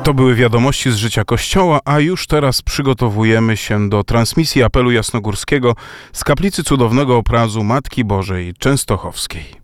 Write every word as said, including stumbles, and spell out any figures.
To były wiadomości z życia Kościoła, a już teraz przygotowujemy się do transmisji apelu jasnogórskiego z kaplicy cudownego obrazu Matki Bożej Częstochowskiej.